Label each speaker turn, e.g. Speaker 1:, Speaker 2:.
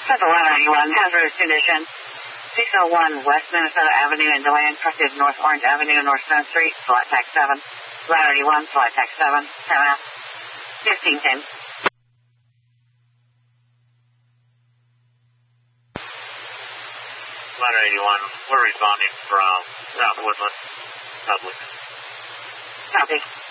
Speaker 1: Central 191, hazardous condition. 601 West Minnesota Avenue in DeLand, crossing North Orange Avenue, North Stone Street, flight tax 7. 191, flight tax 7, 10 out. 1510.
Speaker 2: Ladder 81, we're responding from South Woodland, Public.
Speaker 1: Copy.